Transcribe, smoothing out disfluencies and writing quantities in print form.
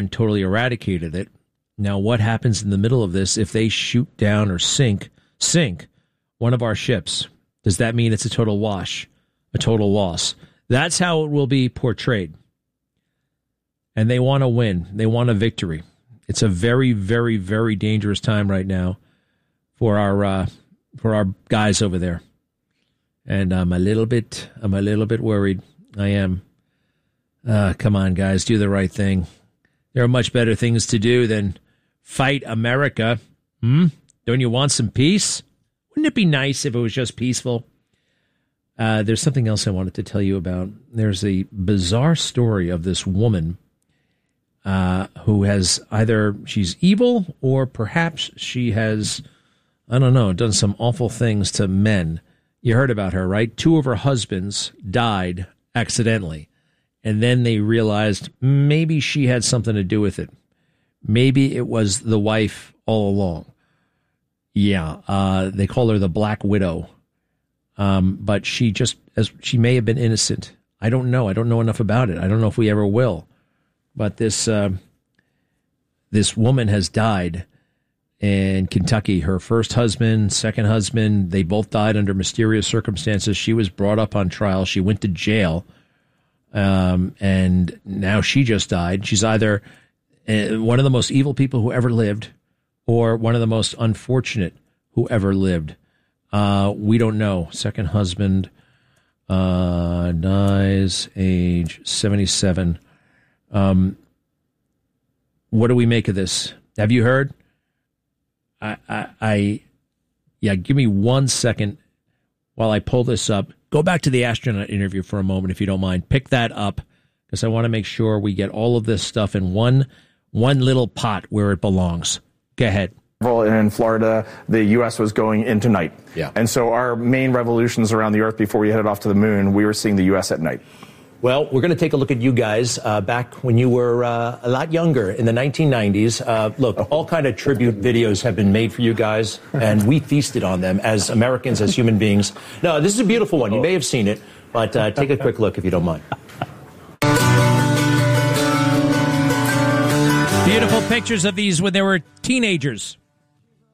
and totally eradicated it. Now, what happens in the middle of this if they shoot down or sink one of our ships? Does that mean it's a total wash, a total loss? That's how it will be portrayed. And they want to win. They want a victory. It's a very, very, very dangerous time right now for our guys over there. And I'm a little bit worried. I am. Come on, guys, do the right thing. There are much better things to do than fight America. Don't you want some peace? Wouldn't it be nice if it was just peaceful? There's something else I wanted to tell you about. There's a bizarre story of this woman who has either she's evil or perhaps she has, I don't know, done some awful things to men. You heard about her, right? 2 of her husbands died accidentally. And then they realized maybe she had something to do with it. Maybe it was the wife all along. Yeah, they call her the Black Widow. But she may have been innocent. I don't know. I don't know enough about it. I don't know if we ever will. But this woman has died in Kentucky. Her first husband, second husband, they both died under mysterious circumstances. She was brought up on trial. She went to jail. And now she just died. She's either one of the most evil people who ever lived or one of the most unfortunate who ever lived. We don't know. Second husband dies age 77. What do we make of this? Have you heard? Give me 1 second while I pull this up. Go back to the astronaut interview for a moment, if you don't mind. Pick that up, because I want to make sure we get all of this stuff in one little pot where it belongs. Go ahead. In Florida, the U.S. was going in tonight. Yeah. And so our main revolutions around the Earth before we headed off to the moon, we were seeing the U.S. at night. Well, we're going to take a look at you guys back when you were a lot younger in the 1990s. Look, all kind of tribute videos have been made for you guys, and we feasted on them as Americans, as human beings. No, this is a beautiful one. You may have seen it, but take a quick look if you don't mind. Beautiful pictures of these when they were teenagers.